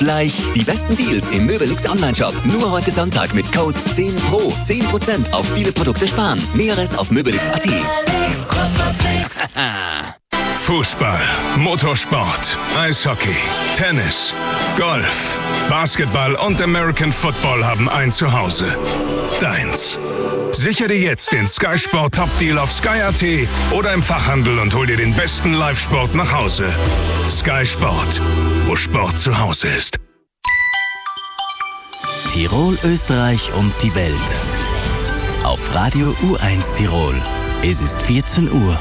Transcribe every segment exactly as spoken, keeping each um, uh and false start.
Gleich die besten Deals im Möbelix Onlineshop. Nur heute Sonntag mit Code zehn Pro. zehn Prozent auf viele Produkte sparen. Näheres auf möbelix punkt at. Fußball, Motorsport, Eishockey, Tennis, Golf, Basketball und American Football haben ein Zuhause. Deins. Sichere dir jetzt den Sky Sport Top Deal auf sky punkt at oder im Fachhandel und hol dir den besten Live-Sport nach Hause. Sky Sport, wo Sport zu Hause ist. Tirol, Österreich und die Welt. Auf Radio U eins Tirol. Es ist vierzehn Uhr.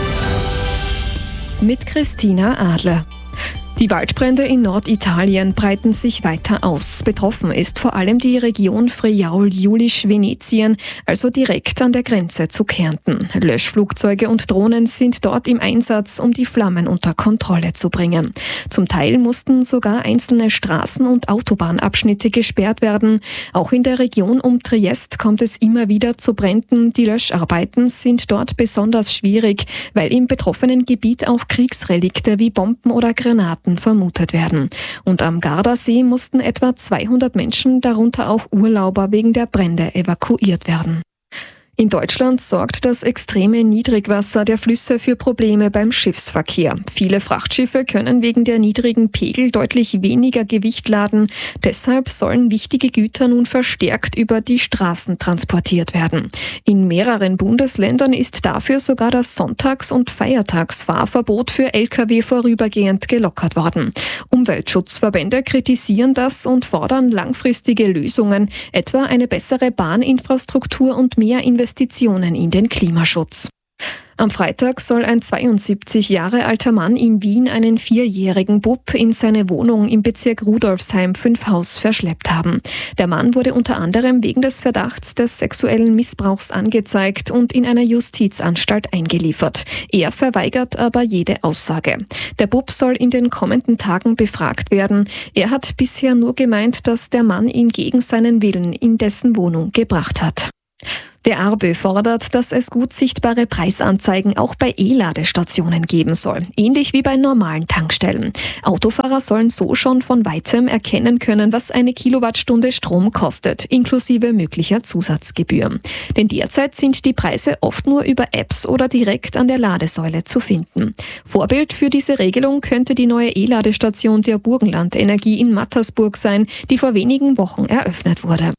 Mit Christina Adler. Die Waldbrände in Norditalien breiten sich weiter aus. Betroffen ist vor allem die Region Friaul-Julisch-Venetien, also direkt an der Grenze zu Kärnten. Löschflugzeuge und Drohnen sind dort im Einsatz, um die Flammen unter Kontrolle zu bringen. Zum Teil mussten sogar einzelne Straßen- und Autobahnabschnitte gesperrt werden. Auch in der Region um Triest kommt es immer wieder zu Bränden. Die Löscharbeiten sind dort besonders schwierig, weil im betroffenen Gebiet auch Kriegsrelikte wie Bomben oder Granaten vermutet werden. Und am Gardasee mussten etwa zweihundert Menschen, darunter auch Urlauber, wegen der Brände evakuiert werden. In Deutschland sorgt das extreme Niedrigwasser der Flüsse für Probleme beim Schiffsverkehr. Viele Frachtschiffe können wegen der niedrigen Pegel deutlich weniger Gewicht laden. Deshalb sollen wichtige Güter nun verstärkt über die Straßen transportiert werden. In mehreren Bundesländern ist dafür sogar das Sonntags- und Feiertagsfahrverbot für L K W vorübergehend gelockert worden. Umweltschutzverbände kritisieren das und fordern langfristige Lösungen, etwa eine bessere Bahninfrastruktur und mehr Investitionen Investitionen in den Klimaschutz. Am Freitag soll ein zweiundsiebzig Jahre alter Mann in Wien einen vierjährigen Bub in seine Wohnung im Bezirk Rudolfsheim fünf Haus verschleppt haben. Der Mann wurde unter anderem wegen des Verdachts des sexuellen Missbrauchs angezeigt und in einer Justizanstalt eingeliefert. Er verweigert aber jede Aussage. Der Bub soll in den kommenden Tagen befragt werden. Er hat bisher nur gemeint, dass der Mann ihn gegen seinen Willen in dessen Wohnung gebracht hat. Der ARBÖ fordert, dass es gut sichtbare Preisanzeigen auch bei E-Ladestationen geben soll, ähnlich wie bei normalen Tankstellen. Autofahrer sollen so schon von weitem erkennen können, was eine Kilowattstunde Strom kostet, inklusive möglicher Zusatzgebühren. Denn derzeit sind die Preise oft nur über Apps oder direkt an der Ladesäule zu finden. Vorbild für diese Regelung könnte die neue E-Ladestation der Burgenland Energie in Mattersburg sein, die vor wenigen Wochen eröffnet wurde.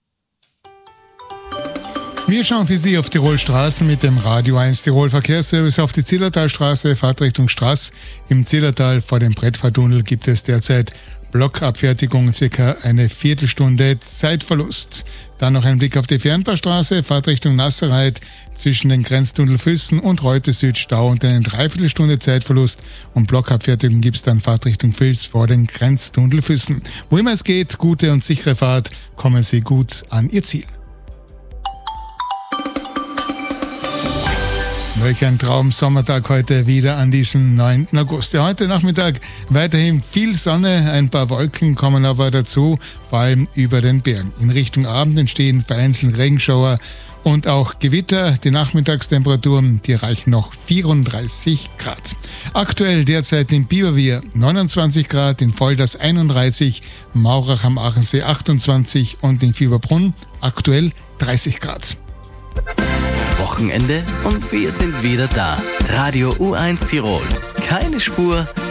Wir schauen für Sie auf Tirol Straßen mit dem Radio eins Tirol Verkehrsservice auf die Zillertalstraße, Fahrtrichtung Straß. Im Zillertal vor dem Brettfahrtunnel gibt es derzeit Blockabfertigung, circa eine Viertelstunde Zeitverlust. Dann noch ein Blick auf die Fernbahnstraße, Fahrtrichtung Nasserreit zwischen den Grenztunnel Füssen und Reute Süd Stau und eine Dreiviertelstunde Zeitverlust. Und Blockabfertigung gibt es dann Fahrtrichtung Vils vor den Grenztunnel Füssen. Wo immer es geht, gute und sichere Fahrt, kommen Sie gut an Ihr Ziel. Welch ein Traum-Sommertag heute wieder an diesem neunten August. Ja, heute Nachmittag weiterhin viel Sonne, ein paar Wolken kommen aber dazu, vor allem über den Bergen. In Richtung Abend entstehen vereinzelt Regenschauer und auch Gewitter. Die Nachmittagstemperaturen, die erreichen noch vierunddreißig Grad. Aktuell derzeit in Biberwier neunundzwanzig Grad, in Volders einunddreißig, Maurach am Achensee achtundzwanzig und in Fieberbrunn aktuell dreißig Grad. Wochenende und wir sind wieder da. Radio U eins Tirol. Keine Spur,